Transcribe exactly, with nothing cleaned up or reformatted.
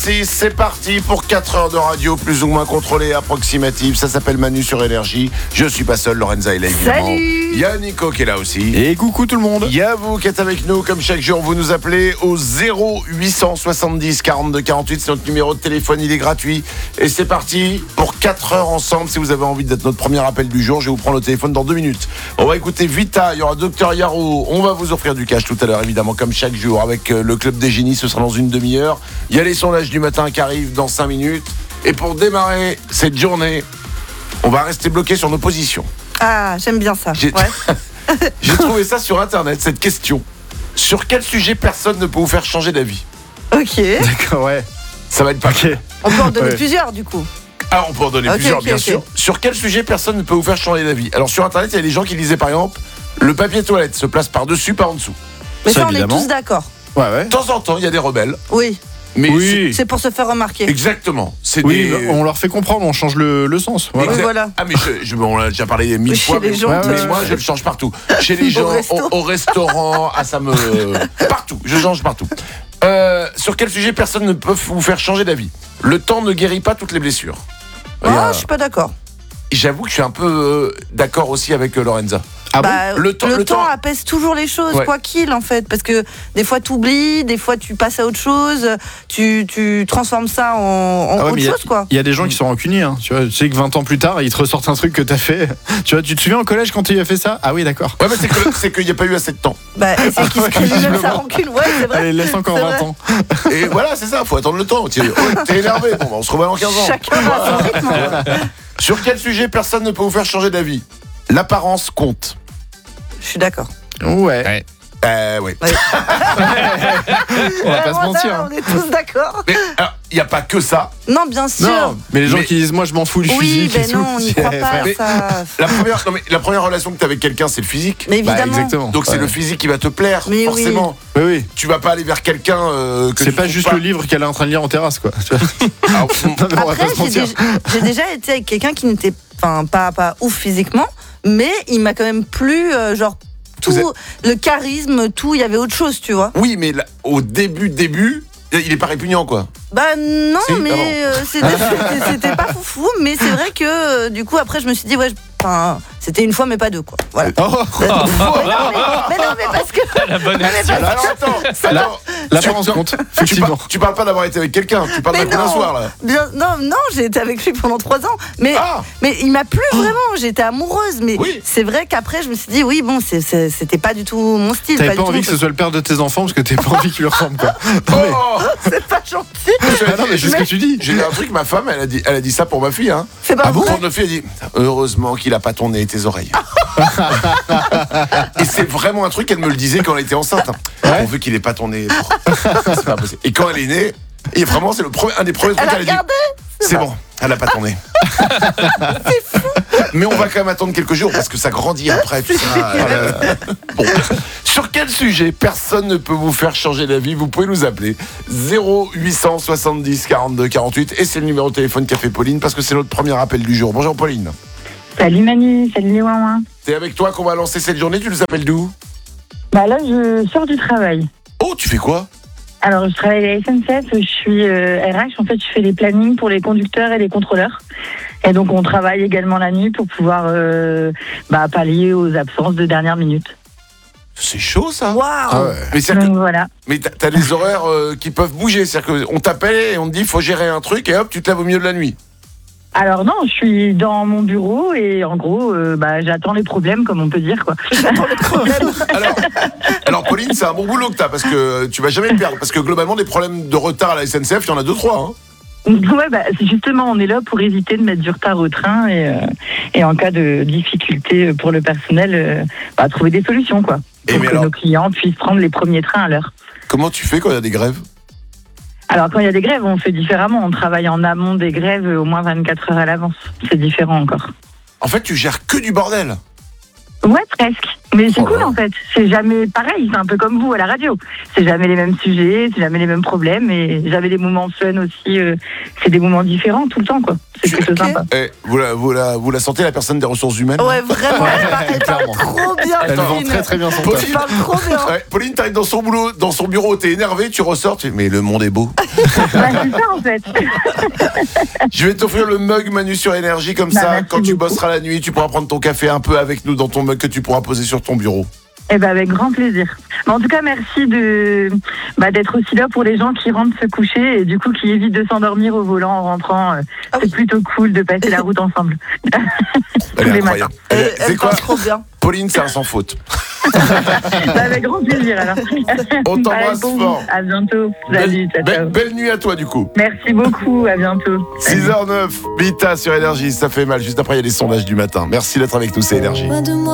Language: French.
Si, c'est parti pour quatre heures de radio plus ou moins contrôlée et approximative. Ça s'appelle Manu sur Énergie. Je suis pas seul, Lorenza est là évidemment. Salut. Il y a Nico qui est là aussi. Et coucou tout le monde. Il y a vous qui êtes avec nous comme chaque jour. Vous nous appelez au zéro huit cent soixante-dix quarante-deux quarante-huit. C'est notre numéro de téléphone, il est gratuit. Et c'est parti pour quatre heures ensemble. Si vous avez envie d'être notre premier appel du jour, je vais vous prendre le téléphone dans deux minutes. On va écouter Vita, il y aura Docteur Yaro. On va vous offrir du cash tout à l'heure évidemment comme chaque jour avec le Club des Génies. Ce sera dans une demi-heure. Il y a les sondages du matin qui arrivent dans cinq minutes. Et pour démarrer cette journée, on va rester bloqué sur nos positions. Ah, j'aime bien ça. J'ai, ouais. J'ai trouvé ça sur internet, cette question. Sur quel sujet personne ne peut vous faire changer d'avis? Ok. D'accord, ouais. Ça va être pas Ok. On peut en donner Ouais. plusieurs du coup. Ah, on peut en donner Ok, plusieurs, ok, bien ok. sûr. Sur quel sujet personne ne peut vous faire changer d'avis? Alors sur internet, il y a des gens qui disaient par exemple, le papier toilette se place par-dessus, pas en dessous. Mais Ça, ça, on est évidemment. tous d'accord. Ouais, ouais. De temps en temps, il y a des rebelles. Oui. Mais Oui. C'est pour se faire remarquer. c'est- exactement. C'est Oui, des... on leur fait comprendre, on change le, le sens. Voilà. Oui, Exact- voilà. Ah mais je, je, on l'a déjà parlé mille Chez fois, les mais, gens, mais te- moi je le change partout. Chez les gens, Au resto. au, au restaurant, ah ça me... Partout, je change partout. Euh, sur quel sujet personne ne peut vous faire changer d'avis? Le temps ne guérit pas toutes les blessures. Il y a- Ah, je suis pas d'accord. J'avoue que je suis un peu euh, d'accord aussi avec euh, Lorenza. Ah bon Bah, Le temps- le temps temps- apaise toujours les choses, Ouais. quoi qu'il en fait. Parce que des fois tu oublies, des fois tu passes à autre chose, tu, tu transformes ça en, en Ah ouais, autre mais il y a- chose, quoi. Il y a des gens qui sont rancuniers, hein. Tu vois, tu sais que vingt ans plus tard, ils te ressortent un truc que t'as fait. Tu vois, tu te souviens au collège quand tu as fait ça? Ah oui, d'accord. Ouais mais c'est, que, c'est qu'il n'y a pas eu assez de temps. Bah, et c'est qu'il se ouais, crée lui-même sa visiblement. rancune, ouais, c'est vrai. Allez, laisse encore C'est vingt vrai. ans. Et voilà, c'est ça, faut attendre le temps. T'es, oh, t'es énervé, bon, bah, on se revoit dans quinze ans. Chacun a son rythme. Sur quel sujet personne ne peut vous faire changer d'avis? L'apparence compte. Je suis d'accord. Ouais. Euh, oui. On va pas se Voilà, mentir. hein. On est tous d'accord. Mais alors, il n'y a pas que ça. Non, bien sûr. Non, mais les gens Mais- qui disent moi je m'en fous du Oui, physique et ben tout. non, on n'y c'est- croit pas, Mais- ça. La première, non, mais la première relation que tu as avec quelqu'un, c'est le physique. Mais Bah, évidemment. exactement. Donc c'est Ouais. le physique qui va te plaire, Mais oui. forcément. Oui, oui. Tu vas pas aller vers quelqu'un euh, que C'est tu pas trouves juste le livre qu'elle est en train de lire en terrasse, quoi. Tu vois. Ah, mm. Non, mais on va Après, pas se j'ai mentir. déjà, j'ai déjà été avec quelqu'un qui n'était enfin, pas, pas ouf physiquement, mais il m'a quand même plu, euh, genre, tout, Vous le charisme, tout, il y avait autre chose, tu vois. Oui, mais là, au début, début, il est pas répugnant, quoi. Bah non, Si, mais ah bon. euh, c'était, c'était, c'était pas foufou, mais c'est vrai que euh, du coup, après, je me suis dit, ouais, je- enfin, c'était une fois, mais pas deux, quoi. Voilà. Oh, mais, non, mais, mais non, mais parce que. La bonne Non, mais parce Alors que- attends, Ça alors, l'apparence tu- compte, tu, effectivement. par- tu parles pas d'avoir été avec quelqu'un, tu parles Mais d'un coup d'un non. soir, là. Bien, non, non, j'ai été avec lui pendant trois ans, mais, Ah mais il m'a plu vraiment, j'étais amoureuse, mais Oui. c'est vrai qu'après je me suis dit, oui, bon, c'est, c'est- c'était pas du tout mon style. T'avais pas pas du envie tout que ce soit le père de tes enfants parce que t'avais pas envie qu'il lui ressemble, quoi. Non, mais, Oh C'est pas gentil. ah non, mais c'est ce que tu dis. J'ai dit un truc, ma femme, elle a dit, elle a dit ça pour ma fille, hein. C'est pas Ah bon? vrai. Pour notre fille, elle dit heureusement qu'il a pas ton nez et tes oreilles. Et c'est vraiment un truc qu'elle me le disait quand elle était enceinte. Hein. Ouais. Pourvu qu'il ait pas ton nez. C'est pas possible. Et quand elle est née, et vraiment c'est le premier, un des premiers Elle trucs a qu'elle a dit. regardé. C'est bon, elle a pas ton nez. Mais on va quand même attendre quelques jours parce que ça grandit après. Tout ça. Ah là là. Bon. Sur quel sujet personne ne peut vous faire changer d'avis? Vous pouvez nous appeler zéro huit cent soixante-dix quarante-deux quarante-huit et c'est le numéro de téléphone qu'a fait Pauline parce que c'est notre premier appel du jour. Bonjour Pauline. Salut Manu, salut les ouin C'est avec toi qu'on va lancer cette journée. Tu nous appelles d'où? Bah là, je sors du travail. Oh, tu fais quoi? Alors, je travaille à la S N C F, je suis euh, R H. En fait, je fais les plannings pour les conducteurs et les contrôleurs. Et donc, on travaille également la nuit pour pouvoir euh, bah, pallier aux absences de dernière minute. C'est chaud ça. Waouh. Ah ouais. Mais, c'est-à-dire Donc que- voilà. mais t'as, t'as des horaires euh, qui peuvent bouger. C'est-à-dire qu'on t'appelle et on te dit faut gérer un truc et hop, tu te lèves au milieu de la nuit. Alors non, je suis dans mon bureau et en gros, euh, bah, j'attends les problèmes, comme on peut dire, quoi. J'attends le problème. Alors, alors Pauline, c'est un bon boulot que t'as parce que tu vas jamais le perdre. Parce que globalement, des problèmes de retard à la S N C F, il y en a deux, trois. Hein. Ouais, bah, c'est justement, on est là pour éviter de mettre du retard au train et, euh, et en cas de difficulté pour le personnel, euh, bah, trouver des solutions, quoi. Et Pour mais que alors- nos clients puissent prendre les premiers trains à l'heure. Comment tu fais quand il y a des grèves? Alors, quand il y a des grèves, on fait différemment. On travaille en amont des grèves au moins vingt-quatre heures à l'avance. C'est différent encore. En fait, tu gères que du bordel. Ouais, presque. Mais c'est Oh cool là. en fait, c'est jamais pareil, c'est un peu comme vous à la radio. C'est jamais les mêmes sujets, c'est jamais les mêmes problèmes et j'avais des moments fun aussi, euh, c'est des moments différents tout le temps quoi. C'est plutôt Ok. sympa. Eh, vous, la, vous, la, vous la sentez, la personne des ressources humaines? Ouais, vraiment, elle parle, elle parle Clairement. trop bien. Elle vend Pauline. très très bien son Pauline. poste. Elle parle trop bien. Ouais, Pauline, t'arrives dans son boulot, dans son bureau, t'es énervé, tu ressors, tu dis, mais le monde est beau. Bah, c'est ça en fait. Je vais t'offrir le mug Manu sur Énergie, comme Bah, ça, merci quand tu beaucoup. bosseras la nuit, tu pourras prendre ton café un peu avec nous dans ton mug que tu pourras poser sur ton bureau. Eh ben avec grand plaisir. Mais en tout cas, merci de bah, d'être aussi là pour les gens qui rentrent se coucher et du coup qui évitent de s'endormir au volant en rentrant. Euh, Ah c'est oui. plutôt cool de passer la route ensemble. Elle Tous est les incroyable. Elle, Elle- elle C'est quoi parle trop bien. Pauline, c'est un sans faute. Bah, avec grand plaisir alors. On t'embrasse Bah, bon, fort. À bientôt. Salut, ciao, Belle, ciao. belle nuit à toi, du coup. Merci beaucoup. À bientôt. six heures zéro neuf, Bita sur Énergie, ça fait mal. Juste après, il y a les sondages du matin. Merci d'être avec nous, c'est Énergie.